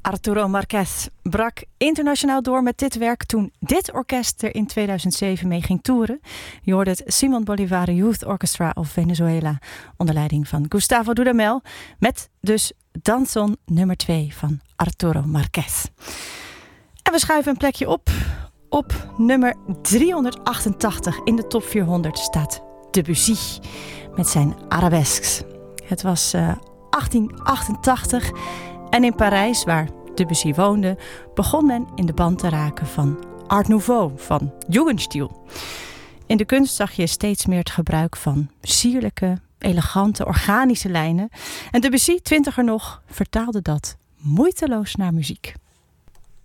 Arturo Márquez brak internationaal door met dit werk toen dit orkest er in 2007 mee ging toeren. Je hoorde het Simón Bolívar Youth Orchestra of Venezuela onder leiding van Gustavo Dudamel met dus Danzón nummer 2 van Arturo Márquez. En we schuiven een plekje op. Op nummer 388 in de top 400 staat Debussy met zijn arabesques. Het was 1888 en in Parijs, waar Debussy woonde, begon men in de band te raken van Art Nouveau, van Jugendstil. In de kunst zag je steeds meer het gebruik van sierlijke, elegante, organische lijnen. En Debussy, 20er nog, vertaalde dat moeiteloos naar muziek.